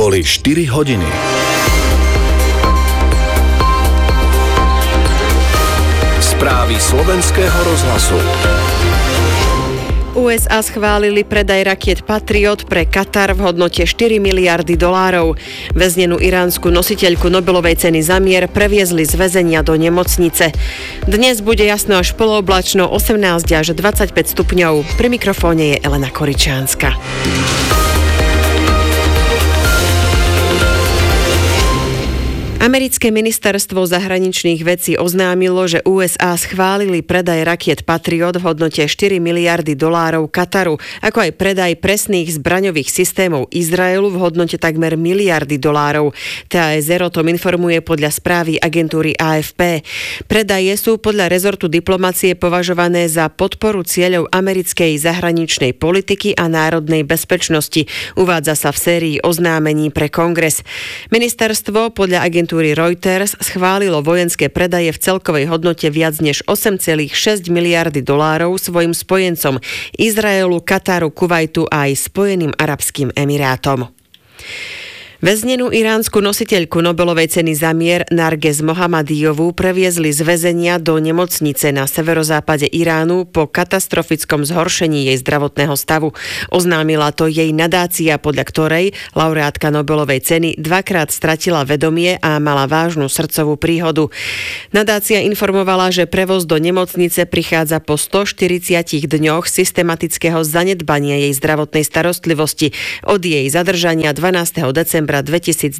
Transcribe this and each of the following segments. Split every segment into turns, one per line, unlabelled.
Boli 4 hodiny. Správy slovenského rozhlasu.
USA schválili predaj rakiet Patriot pre Katar v hodnote 4 miliardy dolárov. Väznenú iránsku nositeľku Nobelovej ceny za mier previezli z väzenia do nemocnice. Dnes bude jasno až polooblačno, 18 až 25 stupňov. Pri mikrofóne je Elena Koričánska. Americké ministerstvo zahraničných vecí oznámilo, že USA schválili predaj rakiet Patriot v hodnote 4 miliardy dolárov Kataru, ako aj predaj presných zbraňových systémov Izraelu v hodnote takmer miliardy dolárov. TASR o tom informuje podľa správy agentúry AFP. Predaje sú podľa rezortu diplomacie považované za podporu cieľov americkej zahraničnej politiky a národnej bezpečnosti. Uvádza sa v sérii oznámení pre Kongres. Ministerstvo podľa agentúry Reuters schválilo vojenské predaje v celkovej hodnote viac než 8,6 miliardy dolárov svojim spojencom Izraelu, Kataru, Kuvajtu a aj Spojeným arabským emirátom. Väznenú iránsku nositeľku Nobelovej ceny za mier Narges Mohammadiovú previezli z väzenia do nemocnice na severozápade Iránu po katastrofickom zhoršení jej zdravotného stavu. Oznámila to jej nadácia, podľa ktorej laureátka Nobelovej ceny dvakrát stratila vedomie a mala vážnu srdcovú príhodu. Nadácia informovala, že prevoz do nemocnice prichádza po 140 dňoch systematického zanedbania jej zdravotnej starostlivosti od jej zadržania 12. decembra 2025.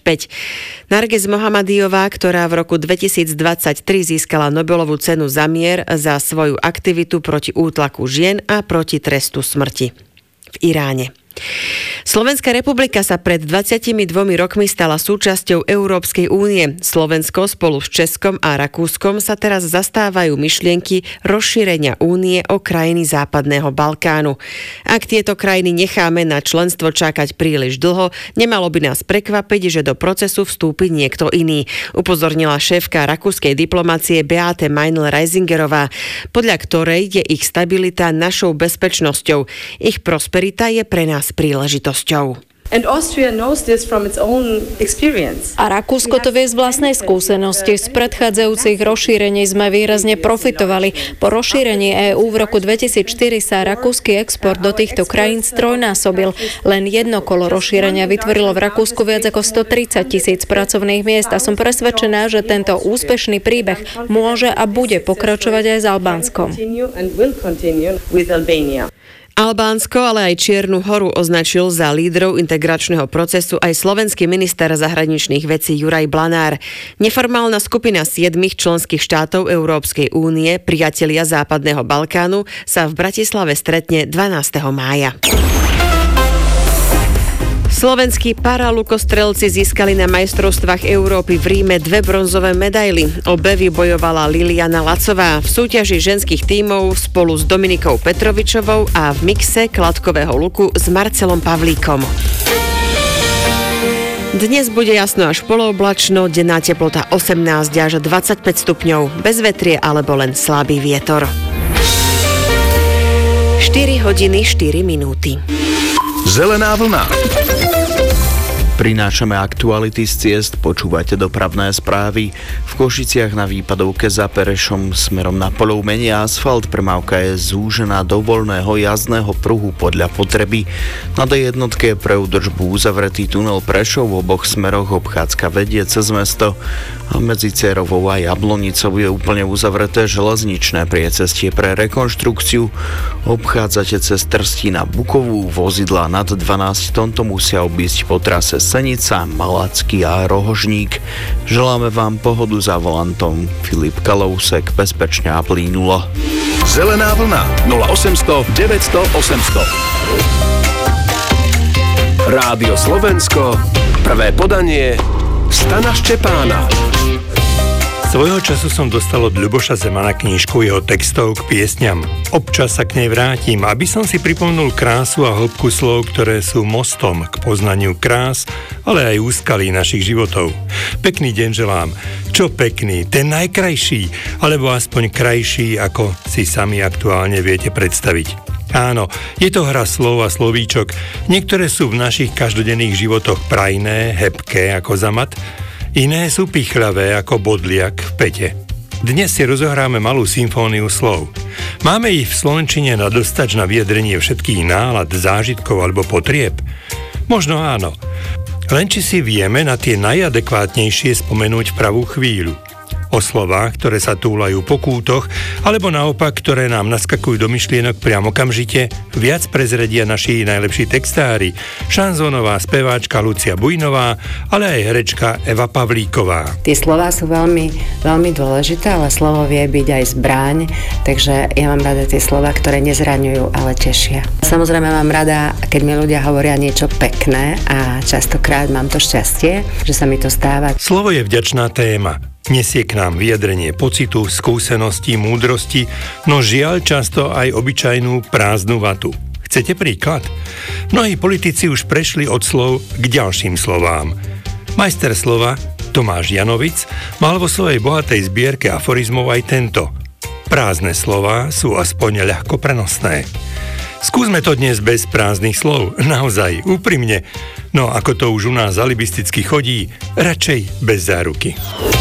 Narges Mohammadiová, ktorá v roku 2023 získala Nobelovú cenu za mier za svoju aktivitu proti útlaku žien a proti trestu smrti v Iráne. Slovenská republika sa pred 22 rokmi stala súčasťou Európskej únie. Slovensko spolu s Českom a Rakúskom sa teraz zastávajú myšlienky rozšírenia únie o krajiny západného Balkánu. Ak tieto krajiny necháme na členstvo čakať príliš dlho, nemalo by nás prekvapiť, že do procesu vstúpi niekto iný, upozornila šéfka rakúskej diplomacie Beate Meinl-Reisingerová, podľa ktorej je ich stabilita našou bezpečnosťou. Ich prosperita je pre nás príležitosťou.
A Rakúsko to vie z vlastnej skúsenosti. Z predchádzajúcich rozšírení sme výrazne profitovali. Po rozšírení EÚ v roku 2004 sa rakúsky export do týchto krajín strojnásobil. Len jedno kolo rozšírenia vytvorilo v Rakúsku viac ako 130 000 pracovných miest a som presvedčená, že tento úspešný príbeh môže a bude pokračovať aj s Albánskom.
Albánsko, ale aj Čiernu Horu označil za lídrov integračného procesu aj slovenský minister zahraničných vecí Juraj Blanár. Neformálna skupina 7 členských štátov Európskej únie, priatelia Západného Balkánu, sa v Bratislave stretne 12. mája. Slovenskí paralukostrelci získali na majstrovstvách Európy v Ríme 2 bronzové medaily. Obe vybojovala Liliana Lacová v súťaži ženských tímov spolu s Dominikou Petrovičovou a v mixe kladkového luku s Marcelom Pavlíkom. Dnes bude jasno až polooblačno, denná teplota 18 až 25 stupňov, bez vetrie alebo len slabý vietor. 4 hodiny 4 minúty.
Zelená vlna.
Prinášame aktuality z ciest, počúvate dopravné správy. V Košiciach na výpadovke za Perešom smerom na Poľov mení asfalt, premávka je zúžená do voľného jazdného pruhu podľa potreby. Na D1 je pre údržbu uzavretý tunel Prešov, v oboch smeroch obchádzka vedie cez mesto a medzi Cerovou a Jablonicou je úplne uzavreté železničné priecestie pre rekonštrukciu. Obchádzate cez Trstín a Bukovú, vozidlá nad 12 tón to musia obísť po trase Senica, Malacký a Rohožník. Želáme vám pohodu za volantom. Filip Kalousek, bezpečne a plynulo.
Zelená vlna 0800 900 800. Rádio Slovensko, prvé podanie Stana Ščepána.
Svojho času som dostal od Ľuboša Zemana knižku jeho textov k piesňam. Občas sa k nej vrátim, aby som si pripomenul krásu a hĺbku slov, ktoré sú mostom k poznaniu krás, ale aj úskalí našich životov. Pekný deň želám. Čo pekný? Ten najkrajší, alebo aspoň krajší, ako si sami aktuálne viete predstaviť. Áno, je to hra slov a slovíčok. Niektoré sú v našich každodenných životoch prajné, hebké ako zamat, iné sú pichľavé ako bodliak v pete. Dnes si rozohráme malú symfóniu slov. Máme ich v slovenčine nadostač na vyjadrenie všetkých nálad, zážitkov alebo potrieb? Možno áno. Len či si vieme na tie najadekvátnejšie spomenúť v pravú chvíľu. O slovách, ktoré sa túlajú po kútoch, alebo naopak, ktoré nám naskakujú do myšlienok priamo okamžite, viac prezredia naši najlepší textári, šanzónová speváčka Lucia Bujnová, ale aj herečka Eva Pavlíková.
Tie slová sú veľmi, veľmi dôležité, ale slovo vie byť aj zbraň, takže ja mám rada tie slová, ktoré nezraňujú, ale tešia. Samozrejme mám rada, keď mi ľudia hovoria niečo pekné a častokrát mám to šťastie, že sa mi to stáva.
Slovo je vďačná téma. Nesie k nám vyjadrenie pocitu, skúsenosti, múdrosti, no žiaľ často aj obyčajnú prázdnu vatu. Chcete príklad? Mnohí politici už prešli od slov k ďalším slovám. Majster slova Tomáš Janovic mal vo svojej bohatej zbierke aforizmov aj tento. Prázdne slová sú aspoň ľahko prenosné. Skúsme to dnes bez prázdnych slov, naozaj, úprimne. No ako to už u nás alibisticky chodí, radšej bez záruky.